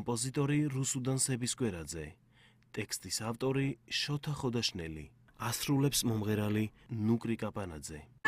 კომპოზიტორი რუსუდან სებისკვერაძე, ტექსტის ავტორი შოთა ხოდაშნელი, ასრულებს მომღერალი ნუკრი კაპანაძე.